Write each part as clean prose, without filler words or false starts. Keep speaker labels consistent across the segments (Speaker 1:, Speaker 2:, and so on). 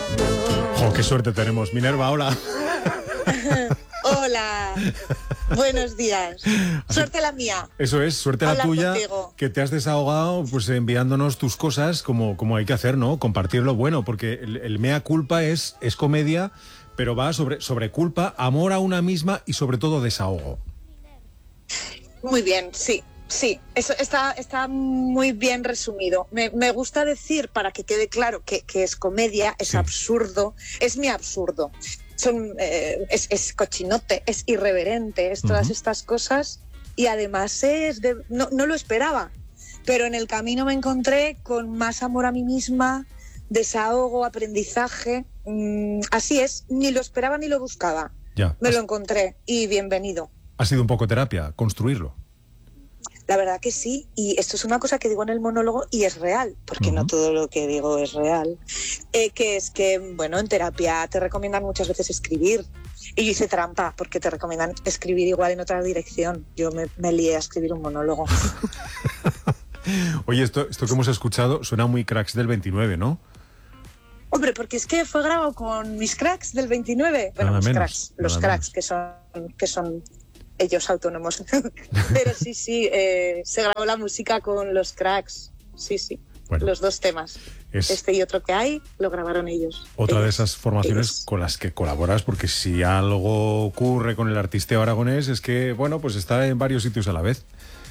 Speaker 1: ¡Jo, qué suerte tenemos! Minerva, hola.
Speaker 2: Hola, buenos días. Suerte la mía.
Speaker 1: Eso es, suerte la tuya, contigo. Que te has desahogado pues enviándonos tus cosas como hay que hacer, ¿no? Compartir lo bueno, porque el mea culpa es comedia, pero va sobre culpa, amor a una misma y sobre todo desahogo.
Speaker 2: Muy bien, sí, eso está muy bien resumido. Me gusta decir, para que quede claro, que es comedia, es absurdo, es mi absurdo. Es cochinote, es irreverente, es todas estas cosas, y además no lo esperaba, pero en el camino me encontré con más amor a mí misma, desahogo, aprendizaje. Así es, ni lo esperaba ni lo buscaba. Me lo encontré y bienvenido.
Speaker 1: Ha sido un poco terapia, construirlo.
Speaker 2: La verdad que sí, y esto es una cosa que digo en el monólogo y es real, porque no todo lo que digo es real, que es que, bueno, en terapia te recomiendan muchas veces escribir, y yo hice trampa, porque te recomiendan escribir igual en otra dirección. Yo me lié a escribir un monólogo.
Speaker 1: Oye, esto que hemos escuchado suena muy Cracks del 29, ¿no?
Speaker 2: Hombre, porque es que fue grabado con mis cracks del 29. Bueno, los cracks que son ellos autónomos. Pero sí, se grabó la música con los cracks. Sí. Bueno, los dos temas. Este y otro que hay, lo grabaron ellos.
Speaker 1: Otra de esas formaciones con las que colaboras, porque si algo ocurre con el artista aragonés es que, bueno, pues está en varios sitios a la vez.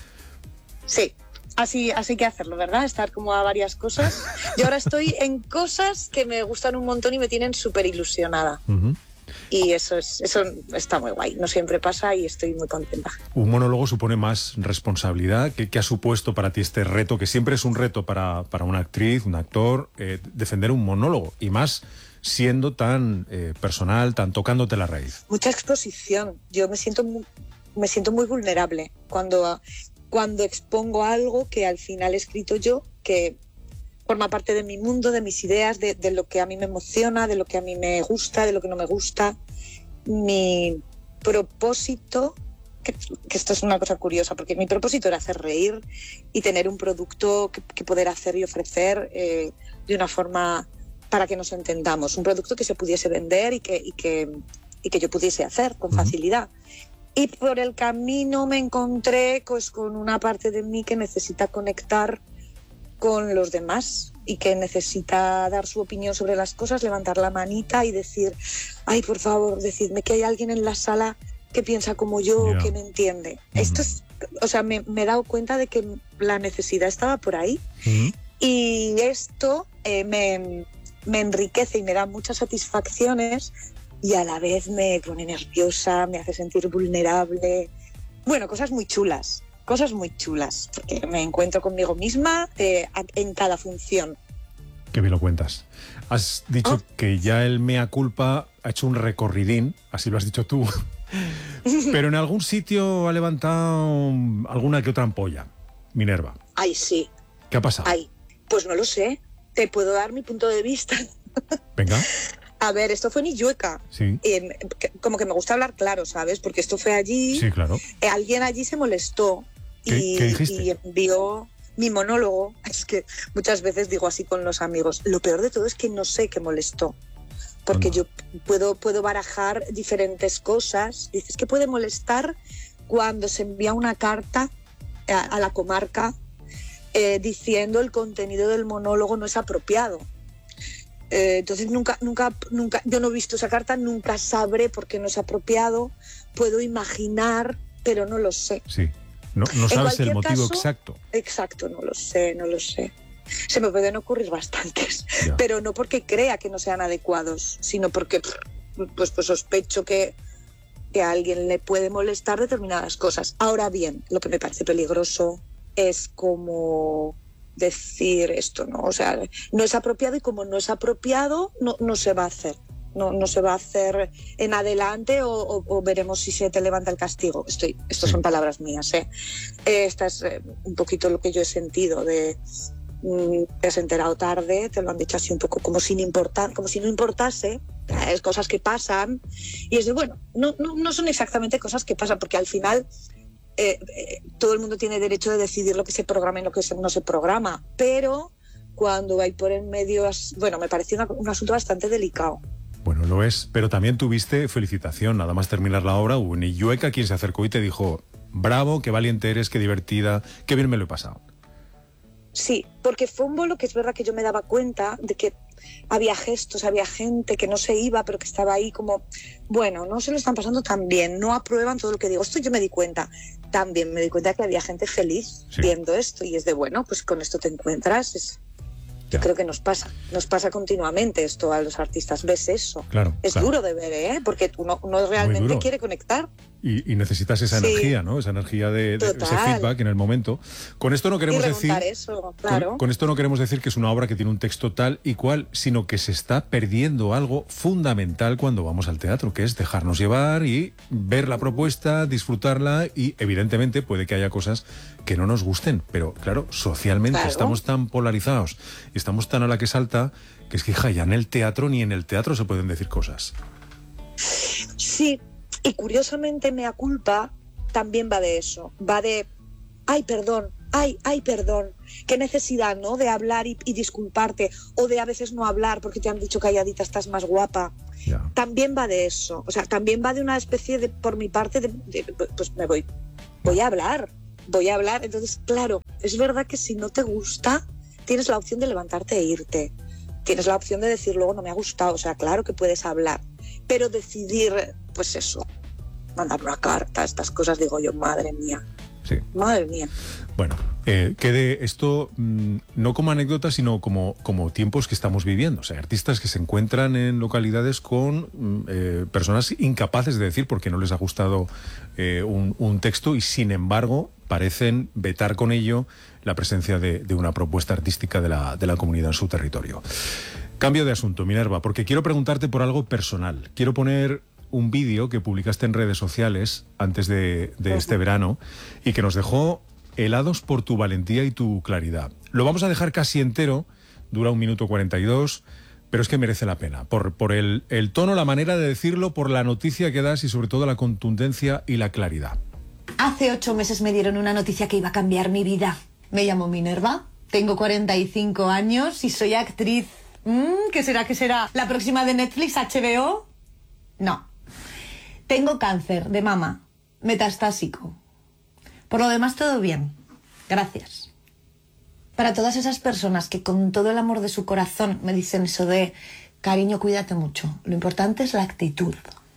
Speaker 2: Sí. Así que hacerlo, ¿verdad? Estar como a varias cosas. Yo ahora estoy en cosas que me gustan un montón y me tienen súper ilusionada. Y eso está muy guay. No siempre pasa y estoy muy contenta.
Speaker 1: Un monólogo supone más responsabilidad. ¿Qué ha supuesto para ti este reto? Que siempre es un reto para una actriz, un actor, defender un monólogo. Y más siendo tan personal, tan tocándote la raíz.
Speaker 2: Mucha exposición. Yo me siento muy vulnerable cuando expongo algo que al final he escrito yo, que forma parte de mi mundo, de mis ideas, de lo que a mí me emociona, de lo que a mí me gusta, de lo que no me gusta. Mi propósito, que esto es una cosa curiosa, porque mi propósito era hacer reír y tener un producto que poder hacer y ofrecer de una forma para que nos entendamos, un producto que se pudiese vender y que yo pudiese hacer con facilidad. Y por el camino me encontré pues, con una parte de mí que necesita conectar con los demás y que necesita dar su opinión sobre las cosas, levantar la manita y decir, ay, por favor, decidme que hay alguien en la sala que piensa como yo, que me entiende. Esto es, me he dado cuenta de que la necesidad estaba por ahí y esto me enriquece y me da muchas satisfacciones. Y a la vez me pone nerviosa, me hace sentir vulnerable. Bueno, cosas muy chulas, porque me encuentro conmigo misma en cada función.
Speaker 1: Qué bien lo cuentas. Has dicho que ya el mea culpa ha hecho un recorridín, así lo has dicho tú, pero en algún sitio ha levantado alguna que otra ampolla, Minerva.
Speaker 2: Ay, sí.
Speaker 1: ¿Qué ha pasado?
Speaker 2: Ay, pues no lo sé, te puedo dar mi punto de vista.
Speaker 1: Venga.
Speaker 2: A ver, esto fue en Illueca.
Speaker 1: Sí.
Speaker 2: Como que me gusta hablar claro, ¿sabes? Porque esto fue allí.
Speaker 1: Sí, claro.
Speaker 2: Alguien allí se molestó.
Speaker 1: ¿Qué dijiste?
Speaker 2: Y envió mi monólogo. Es que muchas veces digo así con los amigos. Lo peor de todo es que no sé qué molestó. Porque yo puedo barajar diferentes cosas. Dices que puede molestar cuando se envía una carta a la comarca diciendo el contenido del monólogo no es apropiado. Entonces nunca, yo no he visto esa carta, nunca sabré por qué no es apropiado, puedo imaginar, pero no lo sé.
Speaker 1: Sí, no sabes el motivo exacto.
Speaker 2: Exacto, no lo sé. Se me pueden ocurrir bastantes, pero no porque crea que no sean adecuados, sino porque pues sospecho que a alguien le puede molestar determinadas cosas. Ahora bien, lo que me parece peligroso es como decir esto, ¿no? O sea, no es apropiado y como no es apropiado, no se va a hacer. No se va a hacer en adelante o veremos si se te levanta el castigo. Estas son palabras mías, ¿eh? Esta es un poquito lo que yo he sentido de te has enterado tarde, te lo han dicho así un poco como si no importase, es cosas que pasan y es de, bueno, no son exactamente cosas que pasan porque al final todo el mundo tiene derecho de decidir lo que se programa y lo que no se programa, pero cuando va por en medio, bueno, me pareció un asunto bastante delicado.
Speaker 1: Bueno, lo es, pero también tuviste felicitación, nada más terminar la obra, hubo un Illueca quien se acercó y te dijo, bravo, qué valiente eres, qué divertida, qué bien me lo he pasado.
Speaker 2: Sí, porque fue un bolo que es verdad que yo me daba cuenta de que había gestos, había gente que no se iba, pero que estaba ahí como, bueno, no se lo están pasando tan bien, no aprueban todo lo que digo. Esto yo me di cuenta, también me di cuenta que había gente feliz viendo esto y es de, bueno, pues con esto te encuentras, yo creo que nos pasa continuamente esto a los artistas, ves eso.
Speaker 1: Claro,
Speaker 2: es duro de ver, porque uno realmente quiere conectar.
Speaker 1: Y necesitas esa energía, ¿no? Esa energía de ese feedback en el momento. Con esto no queremos decir
Speaker 2: eso, claro.
Speaker 1: con esto no queremos decir que es una obra que tiene un texto tal y cual, sino que se está perdiendo algo fundamental cuando vamos al teatro, que es dejarnos llevar y ver la propuesta, disfrutarla y evidentemente puede que haya cosas que no nos gusten, pero claro, socialmente estamos tan polarizados y estamos tan a la que salta que es que, hija, ya en el teatro ni en el teatro se pueden decir cosas.
Speaker 2: Sí. Y curiosamente Mea Culpa también va de eso, va de, ay, perdón, qué necesidad, ¿no?, de hablar y disculparte, o de a veces no hablar porque te han dicho calladita estás más guapa.
Speaker 1: Ya.
Speaker 2: También va de eso, o sea, también va de una especie de, por mi parte, pues me voy a hablar, entonces, claro, es verdad que si no te gusta, tienes la opción de levantarte e irte, tienes la opción de decir luego no me ha gustado, o sea, claro que puedes hablar, pero decidir, pues eso, mandar una carta, estas cosas, digo yo, madre mía.
Speaker 1: Sí.
Speaker 2: Madre mía.
Speaker 1: Bueno, quede esto no como anécdota, sino como tiempos que estamos viviendo. O sea, artistas que se encuentran en localidades con personas incapaces de decir porque no les ha gustado un texto y, sin embargo, parecen vetar con ello la presencia de una propuesta artística de la comunidad en su territorio. Cambio de asunto, Minerva, porque quiero preguntarte por algo personal. Quiero poner un vídeo que publicaste en redes sociales antes de este verano y que nos dejó helados por tu valentía y tu claridad. Lo vamos a dejar casi entero, dura 1 minuto 42, pero es que merece la pena, por el tono, la manera de decirlo, por la noticia que das y sobre todo la contundencia y la claridad.
Speaker 3: Hace 8 meses me dieron una noticia que iba a cambiar mi vida. Me llamo Minerva, tengo 45 años y soy actriz. ¿Qué será? ¿Qué será? ¿La próxima de Netflix, HBO? No. Tengo cáncer de mama, metastásico. Por lo demás, todo bien. Gracias. Para todas esas personas que con todo el amor de su corazón me dicen eso de cariño, cuídate mucho. Lo importante es la actitud.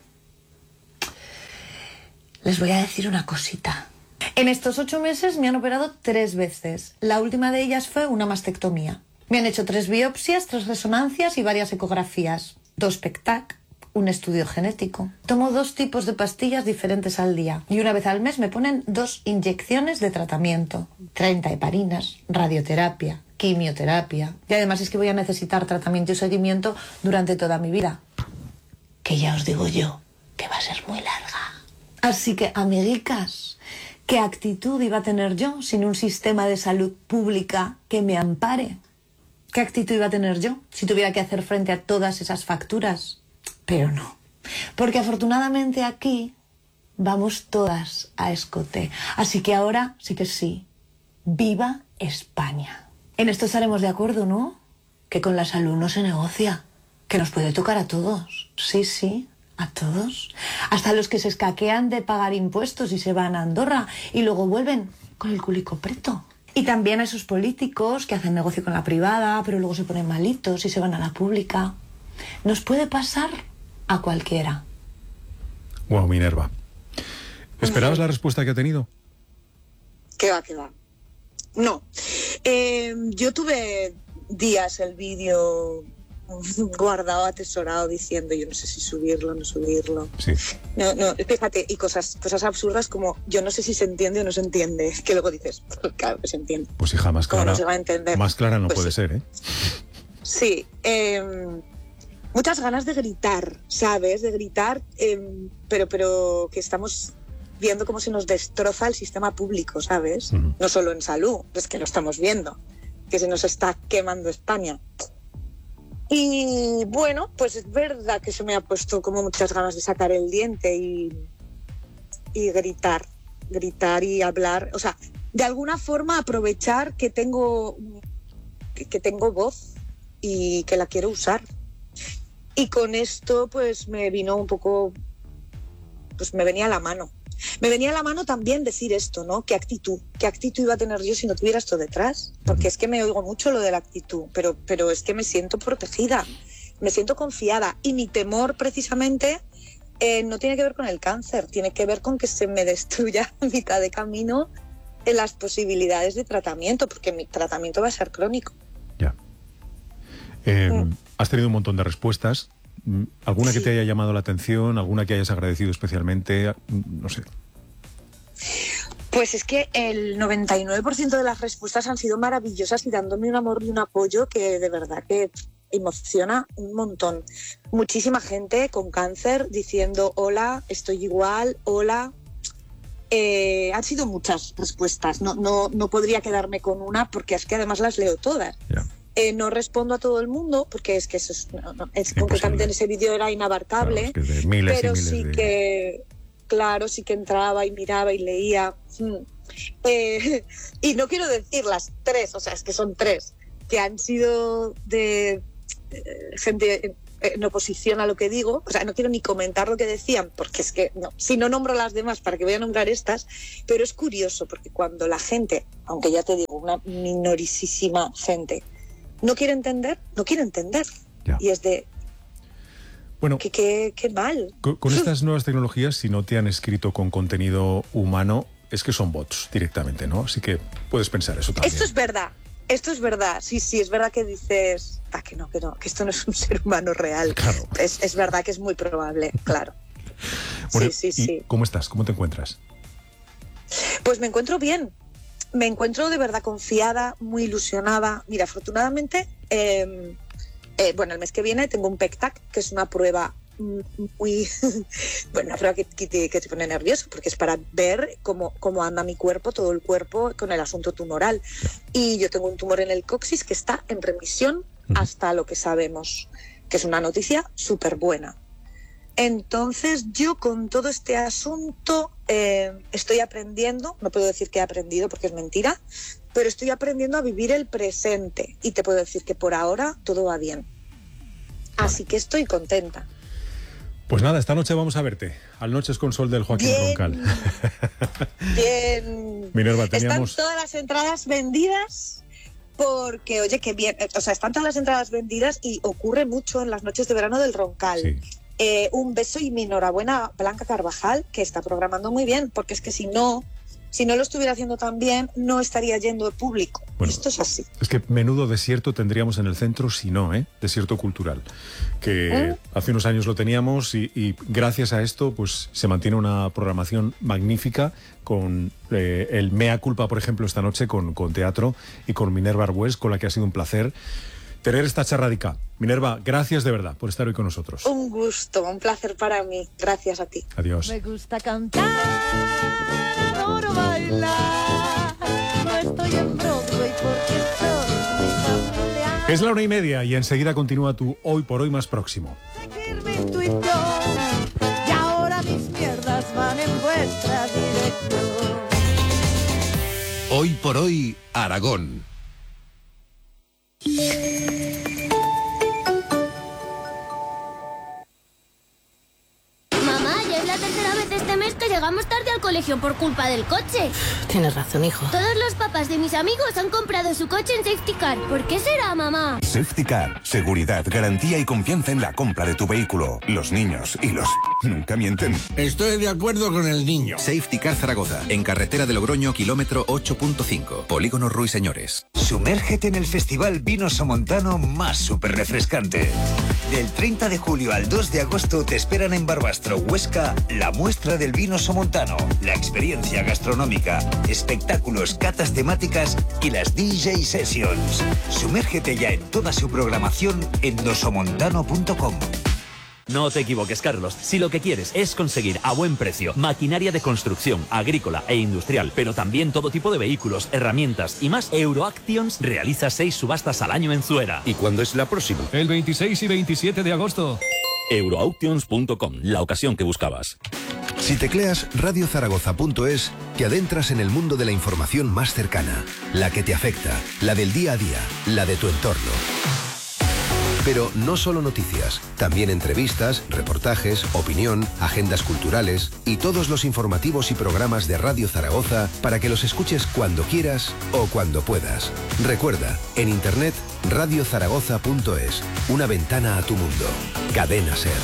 Speaker 3: Les voy a decir una cosita. En estos 8 meses me han operado 3 veces. La última de ellas fue una mastectomía. Me han hecho 3 biopsias, 3 resonancias y varias ecografías. 2 PECTAC, un estudio genético. Tomo 2 tipos de pastillas diferentes al día. Y una vez al mes me ponen 2 inyecciones de tratamiento. 30 heparinas, radioterapia, quimioterapia. Y además es que voy a necesitar tratamiento y seguimiento durante toda mi vida. Que ya os digo yo, que va a ser muy larga. Así que, amiguicas, ¿qué actitud iba a tener yo sin un sistema de salud pública que me ampare? ¿Qué actitud iba a tener yo si tuviera que hacer frente a todas esas facturas? Pero no, porque afortunadamente aquí vamos todas a escote. Así que ahora sí que sí, ¡viva España! En esto estaremos de acuerdo, ¿no? Que con la salud no se negocia, que nos puede tocar a todos. Sí, sí, a todos. Hasta los que se escaquean de pagar impuestos y se van a Andorra y luego vuelven con el culico preto. Y también a esos políticos que hacen negocio con la privada, pero luego se ponen malitos y se van a la pública. Nos puede pasar a cualquiera.
Speaker 1: Wow, Minerva. ¿Esperabas la respuesta que ha tenido?
Speaker 2: ¿Qué va? No. Yo tuve días el vídeo guardado, atesorado, diciendo yo no sé si subirlo o no subirlo.
Speaker 1: Sí.
Speaker 2: No, fíjate, y cosas absurdas como yo no sé si se entiende o no se entiende, que luego dices, claro que se entiende.
Speaker 1: Pues hija, más clara,
Speaker 2: no se va a entender.
Speaker 1: Más clara no
Speaker 2: pues
Speaker 1: puede ser, ¿eh?
Speaker 2: Sí, muchas ganas de gritar, ¿sabes? De gritar, pero que estamos viendo cómo se nos destroza el sistema público, ¿sabes? Uh-huh. No solo en salud, es que lo estamos viendo, que se nos está quemando España. Y bueno, pues es verdad que se me ha puesto como muchas ganas de sacar el diente y gritar y hablar, o sea, de alguna forma aprovechar que tengo que tengo voz y que la quiero usar. Y con esto pues me vino un poco, pues me venía a la mano. Me venía a la mano también decir esto, ¿no? ¿Qué actitud iba a tener yo si no tuviera esto detrás? Porque es que me oigo mucho lo de la actitud, pero es que me siento protegida, me siento confiada, y mi temor precisamente no tiene que ver con el cáncer, tiene que ver con que se me destruya a mitad de camino en las posibilidades de tratamiento, porque mi tratamiento va a ser crónico.
Speaker 1: Ya. Has tenido un montón de respuestas. ¿Alguna que te haya llamado la atención? ¿Alguna que hayas agradecido especialmente? No sé.
Speaker 2: Pues es que el 99% de las respuestas han sido maravillosas y dándome un amor y un apoyo que de verdad que emociona un montón. Muchísima gente con cáncer diciendo hola, estoy igual, hola. Han sido muchas respuestas. No podría quedarme con una porque es que además las leo todas.
Speaker 1: Ya.
Speaker 2: No respondo a todo el mundo porque es que eso es concretamente en ese vídeo era inabarcable,
Speaker 1: claro, es que de miles
Speaker 2: pero
Speaker 1: y miles
Speaker 2: sí que, claro, sí que entraba y miraba y leía. Y no quiero decir las 3, o sea, es que son 3, que han sido de gente en oposición a lo que digo. O sea, no quiero ni comentar lo que decían, porque es que si no nombro las demás, ¿para que voy a nombrar estas? Pero es curioso, porque cuando la gente, aunque ya te digo, una minorísima gente, no quiere entender.
Speaker 1: Ya.
Speaker 2: Y es de...
Speaker 1: Bueno,
Speaker 2: qué mal.
Speaker 1: Con estas nuevas tecnologías, si no te han escrito con contenido humano, es que son bots directamente, ¿no? Así que puedes pensar eso también.
Speaker 2: Esto es verdad. Sí, es verdad que dices... que esto no es un ser humano real.
Speaker 1: Claro.
Speaker 2: Es verdad que es muy probable, claro.
Speaker 1: Bueno,
Speaker 2: sí.
Speaker 1: ¿Cómo estás? ¿Cómo te encuentras?
Speaker 2: Pues me encuentro bien. Me encuentro de verdad confiada, muy ilusionada. Mira, afortunadamente, el mes que viene tengo un PEC-TAC, que es una prueba muy... bueno, una prueba que te pone nervioso, porque es para ver cómo anda mi cuerpo, todo el cuerpo, con el asunto tumoral. Y yo tengo un tumor en el coxis que está en remisión hasta lo que sabemos, que es una noticia súper buena. Entonces yo con todo este asunto estoy aprendiendo, no puedo decir que he aprendido porque es mentira, pero estoy aprendiendo a vivir el presente y te puedo decir que por ahora todo va bien. Así que estoy contenta.
Speaker 1: Pues nada, esta noche vamos a verte al Noches con Sol del Joaquín Roncal.
Speaker 2: Bien.
Speaker 1: Minerva,
Speaker 2: Están todas las entradas vendidas. Porque, oye, qué bien, o sea, están todas las entradas vendidas y ocurre mucho en las noches de verano del Roncal.
Speaker 1: Sí.
Speaker 2: Un beso y mi enhorabuena a Blanca Carvajal, que está programando muy bien, porque es que si no lo estuviera haciendo tan bien, no estaría yendo el público. Bueno, esto es así.
Speaker 1: Es que menudo desierto tendríamos en el centro si no, desierto cultural. Que hace unos años lo teníamos y gracias a esto pues se mantiene una programación magnífica con el Mea Culpa, por ejemplo, esta noche con teatro y con Minerva Arbués, con la que ha sido un placer tener esta charradica. Minerva, gracias de verdad por estar hoy con nosotros.
Speaker 2: Un gusto, un placer para mí. Gracias a ti.
Speaker 1: Adiós.
Speaker 3: Me gusta cantar, adoro bailar, no estoy en Broadway porque soy familiar.
Speaker 1: Es la 1:30 y enseguida continúa tu Hoy por Hoy más próximo.
Speaker 3: Seguir mi intuición y ahora mis mierdas van en vuestra dirección.
Speaker 4: Hoy por Hoy, Aragón.
Speaker 5: Mamá, ya es la tercera vez este mes que llegamos tarde al colegio por culpa del coche.
Speaker 6: Tienes razón, hijo.
Speaker 5: Todos los papás de mis amigos han comprado su coche en Safety Car. ¿Por qué será, mamá?
Speaker 7: Safety Car. Seguridad, garantía y confianza en la compra de tu vehículo. Los niños y los... nunca mienten.
Speaker 8: Estoy de acuerdo con el niño.
Speaker 4: Safety Car Zaragoza, en carretera de Logroño, kilómetro 8.5. Polígono Ruiseñores.
Speaker 9: Sumérgete en el festival Vino Somontano más súper refrescante. Del 30 de julio al 2 de agosto te esperan en Barbastro, Huesca, la muestra del vino somontano, la experiencia gastronómica, espectáculos, catas temáticas y las DJ Sessions. Sumérgete ya en toda su programación en nosomontano.com.
Speaker 10: No te equivoques, Carlos. Si lo que quieres es conseguir a buen precio maquinaria de construcción, agrícola e industrial, pero también todo tipo de vehículos, herramientas y más, Euroactions realiza 6 subastas al año en Zuera.
Speaker 8: ¿Y cuándo es la próxima?
Speaker 10: El 26 y 27 de agosto. Euroauctions.com, la ocasión que buscabas.
Speaker 6: Si tecleas radiozaragoza.es, te adentras en el mundo de la información más cercana, la que te afecta, la del día a día, la de tu entorno. Pero no solo noticias, también entrevistas, reportajes, opinión, agendas culturales y todos los informativos y programas de Radio Zaragoza para que los escuches cuando quieras o cuando puedas. Recuerda, en internet, radiozaragoza.es, una ventana a tu mundo. Cadena SER.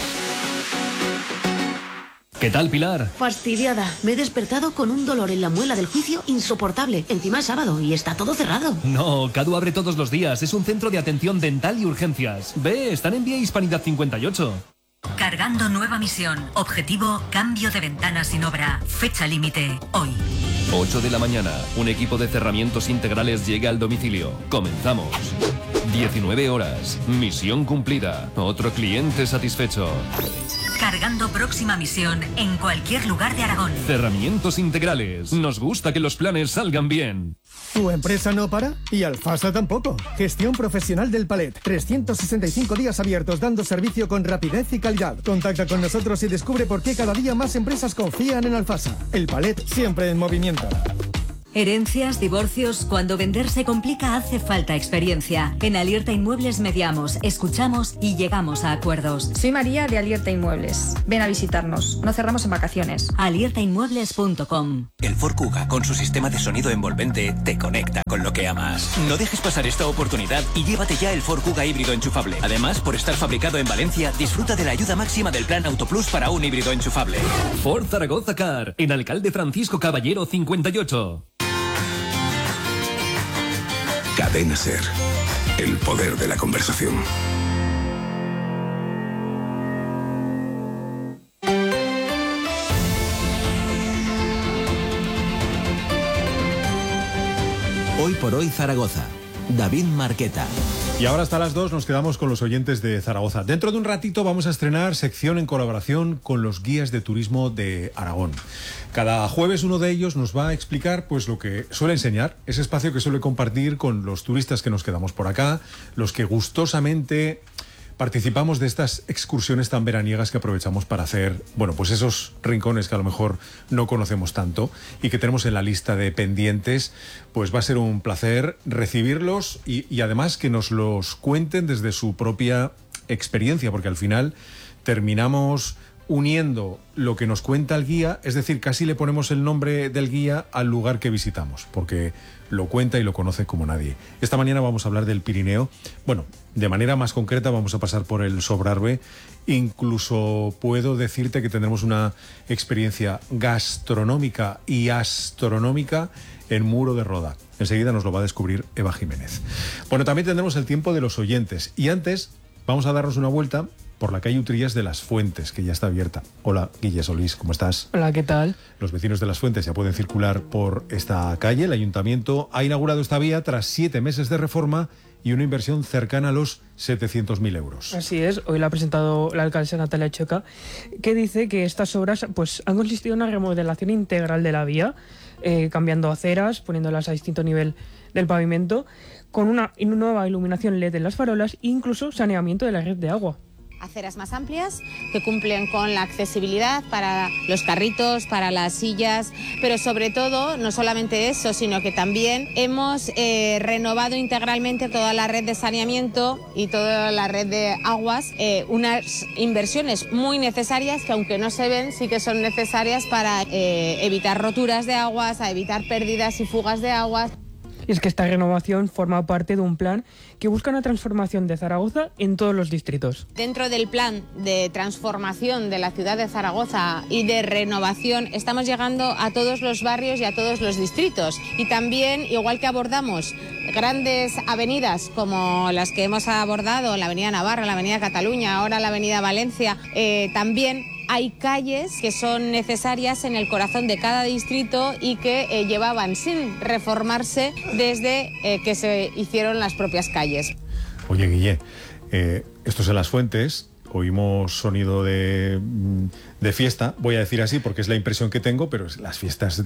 Speaker 11: ¿Qué tal, Pilar?
Speaker 12: Fastidiada. Me he despertado con un dolor en la muela del juicio insoportable. Encima es sábado y está todo cerrado.
Speaker 11: No, Cadu abre todos los días. Es un centro de atención dental y urgencias. Ve, están en Vía Hispanidad 58.
Speaker 13: Cargando nueva misión. Objetivo, cambio de ventana sin obra. Fecha límite, hoy.
Speaker 11: 8 de la mañana. Un equipo de cerramientos integrales llega al domicilio. Comenzamos. 19 horas. Misión cumplida. Otro cliente satisfecho.
Speaker 13: Cargando próxima misión en cualquier lugar de Aragón.
Speaker 11: Cerramientos integrales. Nos gusta que los planes salgan bien.
Speaker 14: ¿Tu empresa no para? Y Alfasa tampoco. Gestión profesional del palet. 365 días abiertos dando servicio con rapidez y calidad. Contacta con nosotros y descubre por qué cada día más empresas confían en Alfasa. El palet siempre en movimiento.
Speaker 13: Herencias, divorcios, cuando vender se complica hace falta experiencia. En Alierta Inmuebles mediamos, escuchamos y llegamos a acuerdos.
Speaker 15: Soy María de Alierta Inmuebles. Ven a visitarnos, no cerramos en vacaciones.
Speaker 13: aliertainmuebles.com.
Speaker 16: El Ford Kuga, con su sistema de sonido envolvente, te conecta con lo que amas. No dejes pasar esta oportunidad y llévate ya el Ford Kuga híbrido enchufable. Además, por estar fabricado en Valencia, disfruta de la ayuda máxima del plan Autoplus para un híbrido enchufable.
Speaker 11: Ford Zaragoza Car, en Alcalde Francisco Caballero 58.
Speaker 7: Cadena SER. El poder de la conversación.
Speaker 10: Hoy por hoy Zaragoza. David Marqueta.
Speaker 1: Y ahora hasta las 2 nos quedamos con los oyentes de Zaragoza. Dentro de un ratito vamos a estrenar sección en colaboración con los guías de turismo de Aragón. Cada jueves uno de ellos nos va a explicar pues lo que suele enseñar, ese espacio que suele compartir con los turistas que nos quedamos por acá, los que gustosamente participamos de estas excursiones tan veraniegas que aprovechamos para hacer, bueno, pues esos rincones que a lo mejor no conocemos tanto y que tenemos en la lista de pendientes. Pues va a ser un placer recibirlos y además que nos los cuenten desde su propia experiencia, porque al final terminamos uniendo lo que nos cuenta el guía, es decir, casi le ponemos el nombre del guía al lugar que visitamos, porque lo cuenta y lo conoce como nadie. Esta mañana vamos a hablar del Pirineo. Bueno, de manera más concreta vamos a pasar por el Sobrarbe. Incluso puedo decirte que tendremos una experiencia gastronómica y astronómica en Muro de Roda. Enseguida nos lo va a descubrir Eva Jiménez. Bueno, también tendremos el tiempo de los oyentes. Y antes vamos a darnos una vuelta por la calle Utrillas de Las Fuentes, que ya está abierta. Hola, Guille Solís, ¿cómo estás?
Speaker 17: Hola, ¿qué tal?
Speaker 1: Los vecinos de Las Fuentes ya pueden circular por esta calle. El ayuntamiento ha inaugurado esta vía tras 7 meses de reforma y una inversión cercana a los 700.000 euros.
Speaker 17: Así es, hoy la ha presentado la alcaldesa Natalia Checa, que dice que estas obras pues, han consistido en una remodelación integral de la vía, cambiando aceras, poniéndolas a distinto nivel del pavimento, con una nueva iluminación LED en las farolas e incluso saneamiento de la red de agua.
Speaker 18: Aceras más amplias que cumplen con la accesibilidad para los carritos, para las sillas, pero sobre todo, no solamente eso, sino que también hemos renovado integralmente toda la red de saneamiento y toda la red de aguas, unas inversiones muy necesarias que aunque no se ven, sí que son necesarias para evitar roturas de aguas, a evitar pérdidas y fugas de aguas.
Speaker 17: Y es que esta renovación forma parte de un plan que busca una transformación de Zaragoza en todos los distritos.
Speaker 18: Dentro del plan de transformación de la ciudad de Zaragoza y de renovación estamos llegando a todos los barrios y a todos los distritos. Y también, igual que abordamos grandes avenidas como las que hemos abordado, la avenida Navarra, la avenida Cataluña, ahora la avenida Valencia, también hay calles que son necesarias en el corazón de cada distrito y que llevaban sin reformarse desde que se hicieron las propias calles.
Speaker 1: Oye, Guille, esto es en Las Fuentes. Oímos sonido de fiesta, voy a decir así porque es la impresión que tengo, pero las fiestas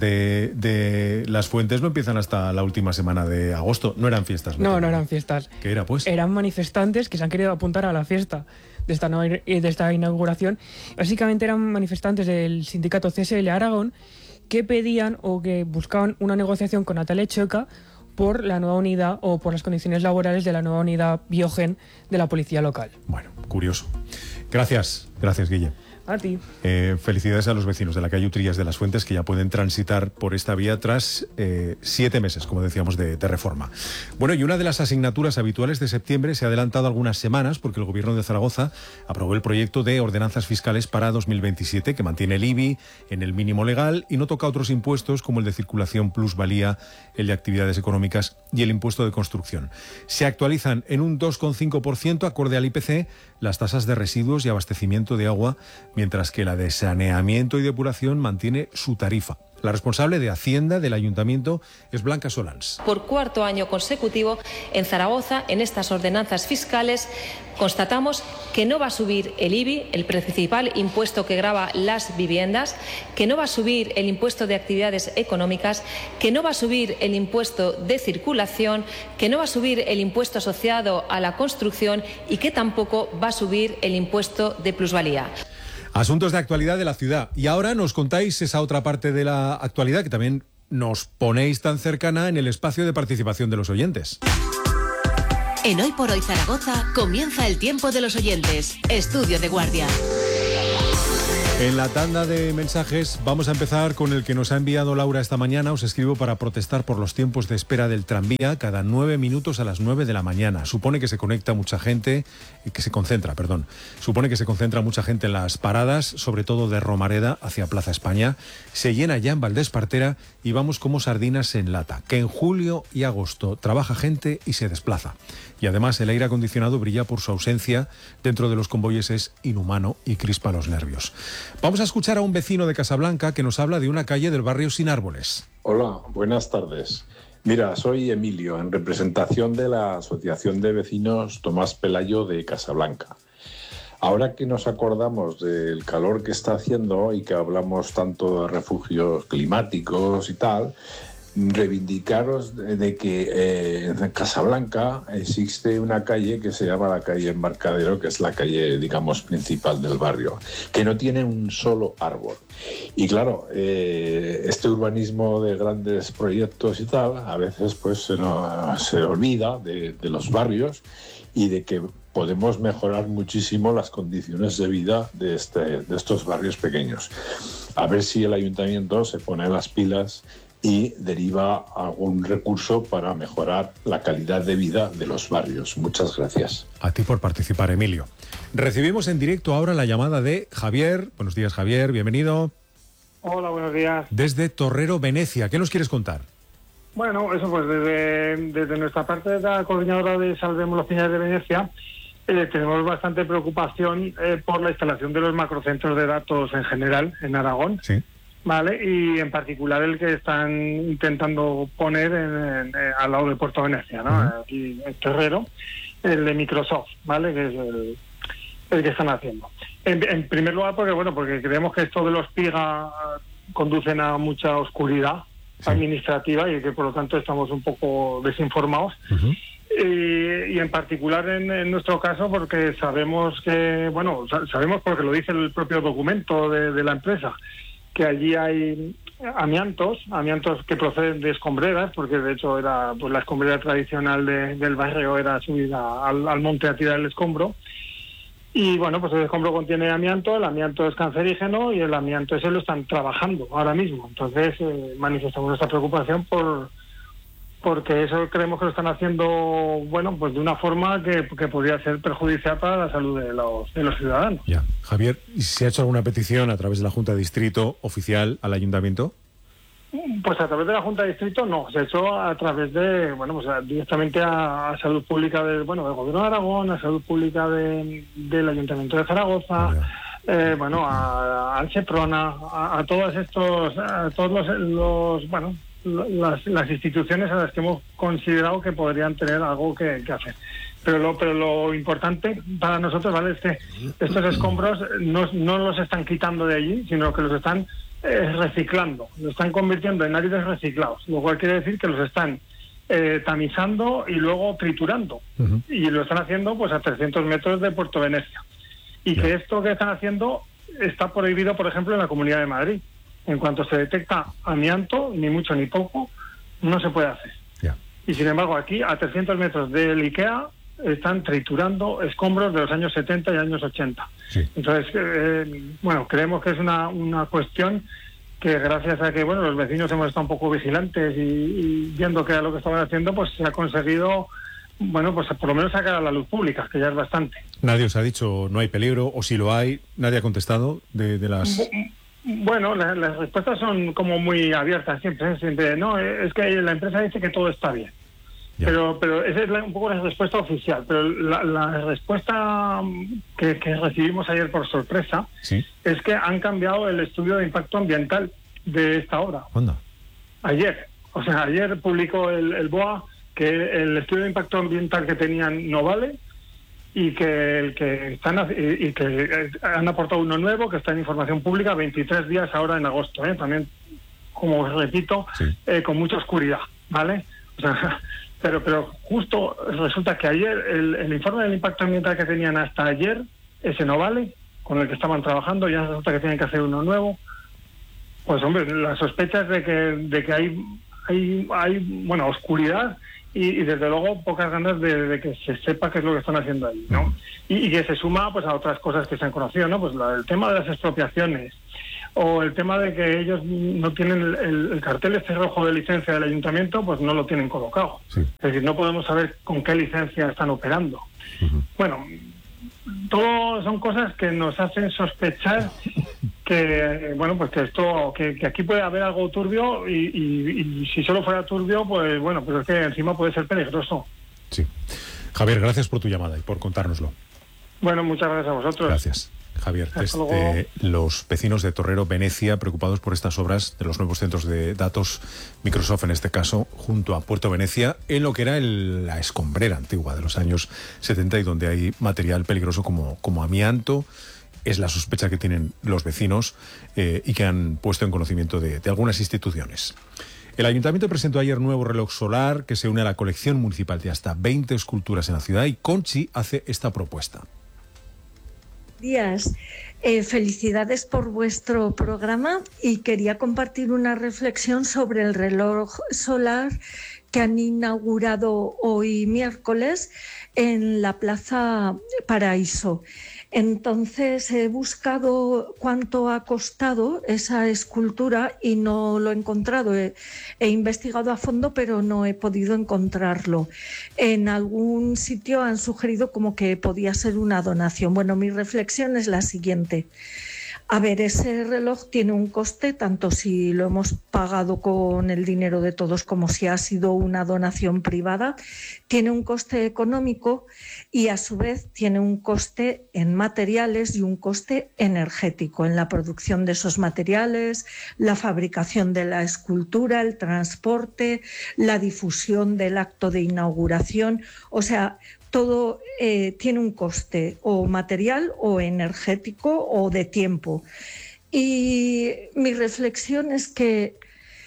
Speaker 1: de Las Fuentes no empiezan hasta la última semana de agosto. No eran fiestas.
Speaker 17: No eran fiestas.
Speaker 1: ¿Qué era, pues?
Speaker 17: Eran manifestantes que se han querido apuntar a la fiesta de esta inauguración. Básicamente eran manifestantes del sindicato CSL Aragón que pedían o que buscaban una negociación con Natalia Checa por la nueva unidad o por las condiciones laborales de la nueva unidad Biogen de la policía local.
Speaker 1: Bueno, curioso. Gracias, Guille.
Speaker 17: A ti.
Speaker 1: Felicidades a los vecinos de la calle Utrillas de las Fuentes, que ya pueden transitar por esta vía tras 7 meses, como decíamos, de reforma. Bueno, y una de las asignaturas habituales de septiembre se ha adelantado algunas semanas porque el Gobierno de Zaragoza aprobó el proyecto de ordenanzas fiscales para 2027, que mantiene el IBI en el mínimo legal y no toca otros impuestos como el de circulación, plusvalía, el de actividades económicas y el impuesto de construcción. Se actualizan en un 2,5% acorde al IPC las tasas de residuos y abastecimiento de agua, mientras que la de saneamiento y depuración mantiene su tarifa. La responsable de Hacienda del Ayuntamiento es Blanca Solans.
Speaker 19: Por cuarto año consecutivo, en Zaragoza, en estas ordenanzas fiscales, constatamos que no va a subir el IBI, el principal impuesto que grava las viviendas, que no va a subir el impuesto de actividades económicas, que no va a subir el impuesto de circulación, que no va a subir el impuesto asociado a la construcción y que tampoco va a subir el impuesto de plusvalía.
Speaker 1: Asuntos de actualidad de la ciudad. Y ahora nos contáis esa otra parte de la actualidad que también nos ponéis tan cercana en el espacio de participación de los oyentes.
Speaker 12: En Hoy por Hoy Zaragoza comienza el tiempo de los oyentes. Estudio de guardia.
Speaker 1: En la tanda de mensajes vamos a empezar con el que nos ha enviado Laura esta mañana. Os escribo para protestar por los tiempos de espera del tranvía cada 9 minutos a las 9 de la mañana. Supone que se concentra mucha gente en las paradas, sobre todo de Romareda hacia Plaza España. Se llena ya en Valdespartera y vamos como sardinas en lata. Que en julio y agosto trabaja gente y se desplaza. Y además el aire acondicionado brilla por su ausencia. Dentro de los convoyes es inhumano y crispa los nervios. Vamos a escuchar a un vecino de Casablanca que nos habla de una calle del barrio sin árboles.
Speaker 20: Hola, buenas tardes. Mira, soy Emilio, en representación de la Asociación de Vecinos Tomás Pelayo de Casablanca. Ahora que nos acordamos del calor que está haciendo y que hablamos tanto de refugios climáticos y tal, reivindicaros de que en Casablanca existe una calle que se llama la calle Embarcadero, que es la calle, digamos, principal del barrio, que no tiene un solo árbol. Y claro, este urbanismo de grandes proyectos y tal, a veces pues se olvida de los barrios y de que podemos mejorar muchísimo las condiciones de vida de estos barrios pequeños. A ver si el ayuntamiento se pone las pilas y deriva algún recurso para mejorar la calidad de vida de los barrios. Muchas gracias.
Speaker 1: A ti por participar, Emilio. Recibimos en directo ahora la llamada de Javier. Buenos días, Javier, bienvenido.
Speaker 21: Hola, buenos días.
Speaker 1: Desde Torrero, Venecia. ¿Qué nos quieres contar?
Speaker 21: Bueno, eso pues desde nuestra parte de la coordinadora de Salvemos los Piñales de Venecia, tenemos bastante preocupación por la instalación de los macrocentros de datos en general en Aragón.
Speaker 1: Sí.
Speaker 21: Vale, y en particular el que están intentando poner al lado de Puerto Venecia, ¿no? Aquí en Terrero, el de Microsoft, ¿vale? Que es el que están haciendo. En primer lugar, porque creemos que esto de los PIGA conducen a mucha oscuridad administrativa y que por lo tanto estamos un poco desinformados. Y en particular en nuestro caso, porque sabemos porque lo dice el propio documento de la empresa, que allí hay amiantos que proceden de escombreras, porque de hecho era pues la escombrera tradicional del barrio era subida al monte a tirar el escombro. Y bueno, pues el escombro contiene amianto, el amianto es cancerígeno y el amianto ese lo están trabajando ahora mismo. Entonces manifestamos nuestra preocupación porque eso creemos que lo están haciendo, pues de una forma que podría ser perjudicial para la salud de los ciudadanos.
Speaker 1: Ya. Javier, ¿se ha hecho alguna petición a través de la Junta de Distrito oficial al Ayuntamiento?
Speaker 21: Pues a través de la Junta de Distrito no, se ha hecho a través de, directamente a Salud Pública del Gobierno de Aragón, a Salud Pública del Ayuntamiento de Zaragoza, al Seprona, a todos las instituciones a las que hemos considerado que podrían tener algo que hacer. Pero lo importante para nosotros, ¿vale?, es que estos escombros no los están quitando de allí, sino que los están reciclando, los están convirtiendo en áridos reciclados, lo cual quiere decir que los están tamizando y luego triturando. Y lo están haciendo pues a 300 metros de Puerto Venecia. y que esto que están haciendo está prohibido, por ejemplo, en la Comunidad de Madrid. En cuanto se detecta amianto, ni mucho ni poco, no se puede hacer. Y sin embargo, aquí, a 300 metros del IKEA, están triturando escombros de los años 70 y años 80. Entonces, creemos que es una cuestión que gracias a que los vecinos hemos estado un poco vigilantes y viendo qué era lo que estaban haciendo, pues se ha conseguido, pues por lo menos sacar a la luz pública, que ya es bastante.
Speaker 1: Nadie os ha dicho no hay peligro, o si lo hay, nadie ha contestado de las...
Speaker 21: Bueno, las respuestas son como muy abiertas siempre, no, es que la empresa dice que todo está bien. Pero esa es un poco la respuesta oficial. Pero la respuesta que recibimos ayer por sorpresa es que han cambiado el estudio de impacto ambiental de esta obra.
Speaker 1: ¿Cuándo?
Speaker 21: Ayer. O sea, ayer publicó el BOA que el estudio de impacto ambiental que tenían no vale y que han aportado uno nuevo que está en información pública 23 días ahora en agosto. También, como repito, con mucha oscuridad, ¿vale? O sea, pero justo resulta que ayer el informe del impacto ambiental que tenían hasta ayer, ese no vale, con el que estaban trabajando, ya resulta que tienen que hacer uno nuevo. Pues hombre, las sospechas de que hay oscuridad y desde luego pocas ganas de que se sepa qué es lo que están haciendo ahí, ¿no? Y que se suma pues a otras cosas que se han conocido, ¿no? Pues el tema de las expropiaciones, o el tema de que ellos no tienen el cartel rojo de licencia del ayuntamiento, pues no lo tienen colocado. Es decir, no podemos saber con qué licencia están operando. Bueno, todo son cosas que nos hacen sospechar que que aquí puede haber algo turbio y si solo fuera turbio, pues es que encima puede ser peligroso.
Speaker 1: Sí. Javier, gracias por tu llamada y por contárnoslo.
Speaker 21: Bueno, muchas gracias a vosotros.
Speaker 1: Gracias. Javier, los vecinos de Torrero, Venecia, preocupados por estas obras de los nuevos centros de datos, Microsoft en este caso, junto a Puerto Venecia, en lo que era la escombrera antigua de los años 70 y donde hay material peligroso como amianto. Es la sospecha que tienen los vecinos y que han puesto en conocimiento de algunas instituciones. El Ayuntamiento presentó ayer nuevo reloj solar que se une a la colección municipal de hasta 20 esculturas en la ciudad y Conchi hace esta propuesta.
Speaker 2: Días. Felicidades por vuestro programa y quería compartir una reflexión sobre el reloj solar que han inaugurado hoy miércoles en la Plaza Paraíso. Entonces he buscado cuánto ha costado esa escultura y no lo he encontrado. He investigado a fondo, pero no he podido encontrarlo. En algún sitio han sugerido como que podía ser una donación. Bueno, mi reflexión es la siguiente. A ver, ese reloj tiene un coste, tanto si lo hemos pagado con el dinero de todos como si ha sido una donación privada, tiene un coste económico y a su vez tiene un coste en materiales y un coste energético en la producción de esos materiales, la fabricación de la escultura, el transporte, la difusión del acto de inauguración, o sea, todo tiene un coste o material o energético o de tiempo. Y mi reflexión es que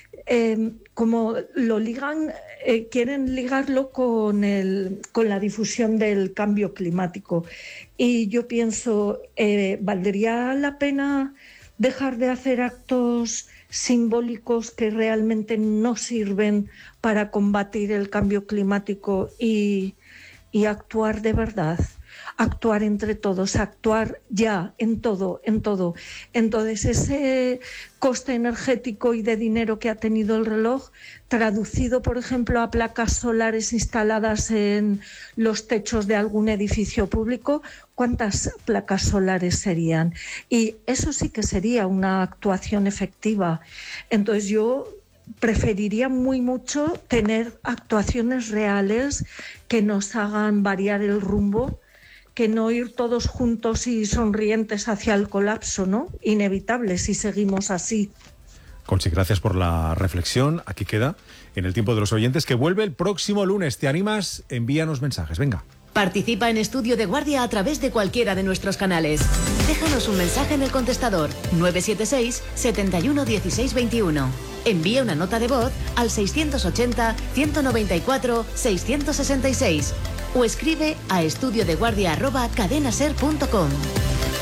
Speaker 2: como lo ligan, quieren ligarlo con la difusión del cambio climático. Y yo pienso, ¿valdría la pena dejar de hacer actos simbólicos que realmente no sirven para combatir el cambio climático y actuar de verdad, actuar entre todos, actuar ya en todo? Entonces, ese coste energético y de dinero que ha tenido el reloj, traducido, por ejemplo, a placas solares instaladas en los techos de algún edificio público, ¿cuántas placas solares serían? Y eso sí que sería una actuación efectiva. Entonces, yo preferiría muy mucho tener actuaciones reales que nos hagan variar el rumbo, que no ir todos juntos y sonrientes hacia el colapso, ¿no? Inevitable si seguimos así.
Speaker 1: Conchi, gracias por la reflexión. Aquí queda en el tiempo de los oyentes, que vuelve el próximo lunes. ¿Te animas? Envíanos mensajes. Venga.
Speaker 12: Participa en Estudio de Guardia a través de cualquiera de nuestros canales. Déjanos un mensaje en el contestador 976 71 16 21. Envía una nota de voz al 680 194 666 o escribe a estudiodeguardia@cadenaser.com.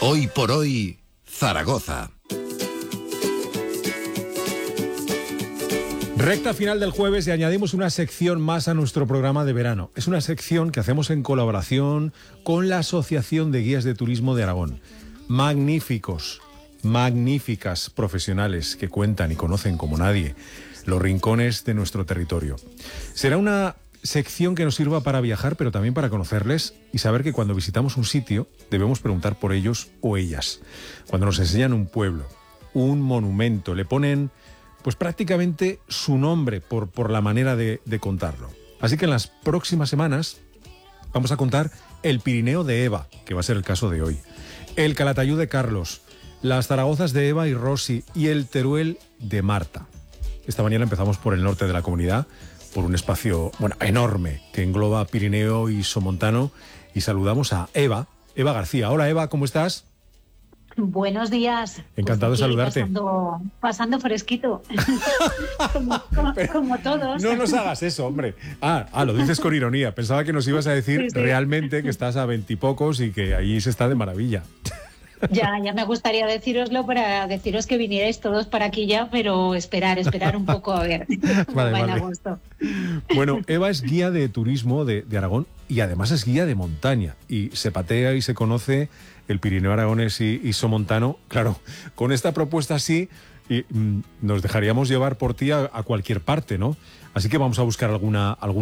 Speaker 6: Hoy por hoy, Zaragoza.
Speaker 1: Recta final del jueves y añadimos una sección más a nuestro programa de verano. Es una sección que hacemos en colaboración con la Asociación de Guías de Turismo de Aragón. Magníficas profesionales que cuentan y conocen como nadie los rincones de nuestro territorio. Será una sección que nos sirva para viajar, pero también para conocerles y saber que cuando visitamos un sitio debemos preguntar por ellos o ellas. Cuando nos enseñan un pueblo, un monumento, le ponen pues prácticamente su nombre por la manera de contarlo. Así que en las próximas semanas vamos a contar el Pirineo de Eva, que va a ser el caso de hoy, el Calatayud de Carlos, las Zaragozas de Eva y Rosy y el Teruel de Marta. Esta mañana empezamos por el norte de la comunidad, por un espacio enorme que engloba Pirineo y Somontano, y saludamos a Eva García. Hola Eva, ¿cómo estás?
Speaker 3: Buenos días.
Speaker 1: Encantado de saludarte.
Speaker 3: Pasando fresquito. como todos.
Speaker 1: No nos hagas eso, hombre. Lo dices con ironía. Pensaba que nos ibas a decir sí. Realmente que estás a 20 y pocos y que allí se está de maravilla.
Speaker 3: Ya me gustaría decíroslo para deciros que vinierais todos para aquí ya, pero esperar un poco a ver cómo va en agosto.
Speaker 1: Bueno, Eva es guía de turismo de Aragón y además es guía de montaña y se patea y se conoce el Pirineo aragonés y somontano. Claro, con esta propuesta sí nos dejaríamos llevar por ti a cualquier parte, ¿no? Así que vamos a buscar algún